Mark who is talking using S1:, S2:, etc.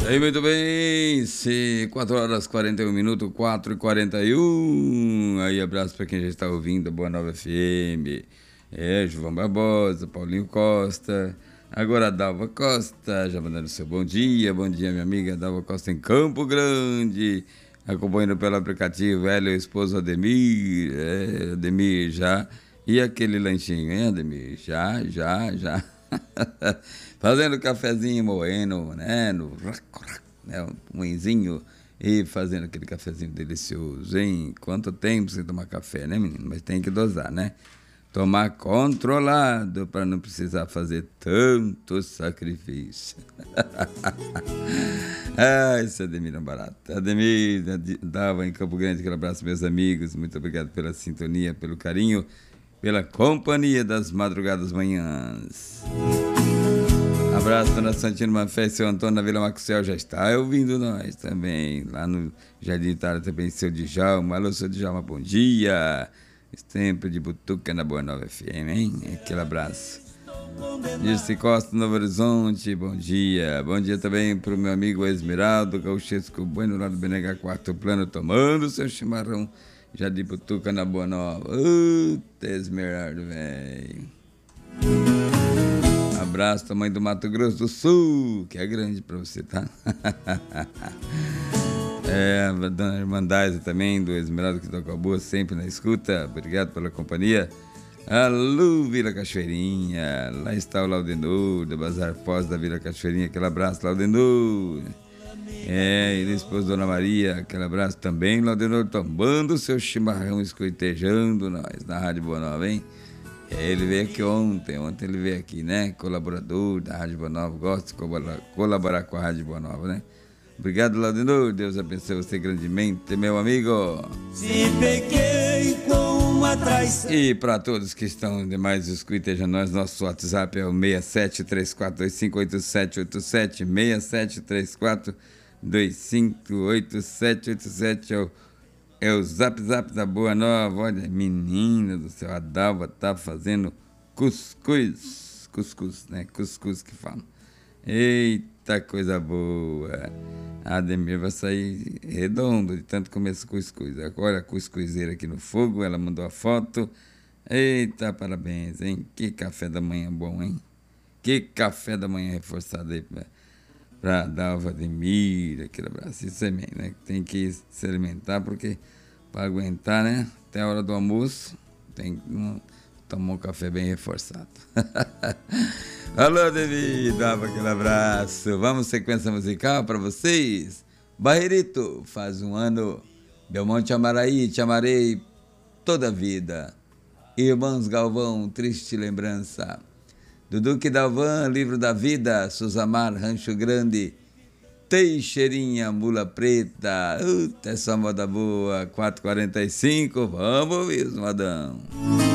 S1: Muito bem, 4 horas 41 minutos, 4h41. Aí, abraço para quem já está ouvindo, Boa Nova FM. João Barbosa, Paulinho Costa, agora a Dalva Costa, já mandando seu bom dia, minha amiga Dalva Costa em Campo Grande, acompanhando pelo aplicativo, ela e o esposo Ademir, Ademir já, e aquele lanchinho, hein, Ademir? Já. Fazendo cafezinho moendo, né, um moinzinho, e fazendo aquele cafezinho delicioso, hein? Quanto tempo sem tomar café, né, menino? Mas tem que dosar, né? Tomar controlado para não precisar fazer tanto sacrifício. Esse Ademir é barato. Ademir dava em Campo Grande, aquele abraço, meus amigos. Muito obrigado pela sintonia, pelo carinho, pela companhia das madrugadas manhãs. Abraço, dona Santina Manfé, seu Antônio na Vila Maxwell já está ouvindo nós também. Lá no Jardim Itália também, seu Djalma. Alô, seu Djalma, bom dia. Sempre de Butuca na Boa Nova FM, hein? Aquele abraço. Dirce Costa, Novo Horizonte, bom dia. Bom dia também para o meu amigo Esmeraldo Gauchesco Bueno, lá do BNH Quarto Plano, tomando seu chimarrão já de Butuca na Boa Nova. Esmeraldo, velho. Abraço, tamanho do Mato Grosso do Sul, que é grande para você, tá? A dona Irmandade também, do Esmeraldo que toca a boa, sempre na escuta. Obrigado pela companhia. Alô, Vila Cachoeirinha. Lá está o Laudenor, do Bazar Foz da Vila Cachoeirinha. Aquele abraço, Laudenor. Ele, esposa Dona Maria. Aquele abraço também, Laudenor, tomando seu chimarrão, escoitejando nós na Rádio Boa Nova, hein? Ele veio aqui ontem ele veio aqui, né? Colaborador da Rádio Boa Nova, gosta de colaborar com a Rádio Boa Nova, né? Obrigado, Laudenor, Deus abençoe você grandemente, meu amigo.
S2: Se peguei com uma traição.
S1: E para todos que estão demais escutando nós, nosso WhatsApp é o 6734258787, 6734258787, é o Zap da Boa Nova. Olha, menina do céu, a Dalva tá fazendo cuscuz, né? Cuscuz que fala. Eita, coisa boa. A Ademir vai sair redondo de tanto comer esse cuscuz. Agora a cuscuzeira aqui no fogo, ela mandou a foto. Eita, parabéns, hein? Que café da manhã bom, hein? Que café da manhã reforçado aí pra Dalva Ademir, aquele abraço. Isso é mesmo, né? Tem que se alimentar, porque para aguentar, né? Até a hora do almoço, tem que tomar um café bem reforçado. Alô, Ademir, Dalva, aquele abraço. Vamos sequência musical para vocês. Barreirito, faz um ano. Belmonte Amaraí, te amarei toda a vida. Irmãos Galvão, triste lembrança. Duduque Dalvan, Livro da Vida, Suzamar, Rancho Grande, Teixeirinha, Mula Preta, essa moda boa, 4h45, vamos ouvir, Madão.